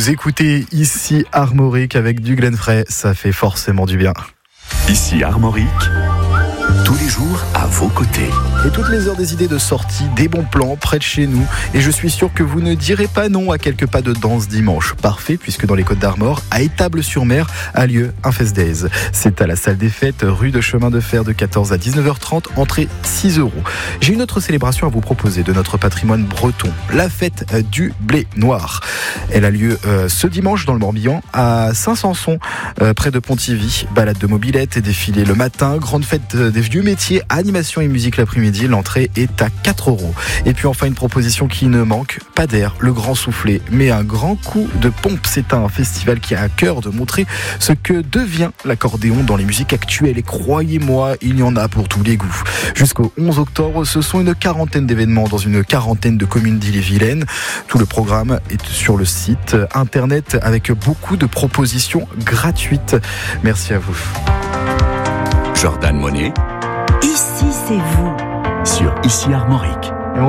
Vous écoutez ici Armorique avec du Glenn Frey, ça fait forcément du bien. Ici Armorique, tous les jours à vos côtés. Et toutes les heures des idées de sortie, des bons plans près de chez nous. Et je suis sûr que vous ne direz pas non à quelques pas de danse dimanche. Parfait, puisque dans les Côtes d'Armor, à Étable-sur-Mer, a lieu un Fest Days. C'est à la salle des fêtes, rue de Chemin de Fer, de 14 à 19h30, entrée 6 €. J'ai une autre célébration à vous proposer de notre patrimoine breton, la fête du blé noir. Elle a lieu ce dimanche dans le Morbihan, à Saint-Sanson, près de Pontivy. Balade de mobilette et défilé le matin, grande fête des vieux métiers, animation et musique l'après-midi. L'entrée est à 4 €. Et puis enfin une proposition qui ne manque pas d'air, le Grand Soufflé, mais un grand coup de pompe. C'est un festival qui a à cœur de montrer ce que devient l'accordéon dans les musiques actuelles. Et croyez-moi, il y en a pour tous les goûts. Jusqu'au 11 octobre, ce sont une quarantaine d'événements dans une quarantaine de communes d'Ille-et-Vilaine. Tout le programme est sur le site internet avec beaucoup de propositions gratuites. Merci à vous. Jordan Monet, Ici, c'est vous. sur Ici Armorique.